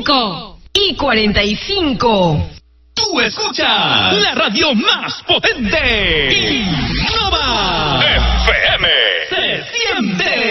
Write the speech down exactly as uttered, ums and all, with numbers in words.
cinco y cuarenta y cinco. Tú escuchas la radio más potente. Innova.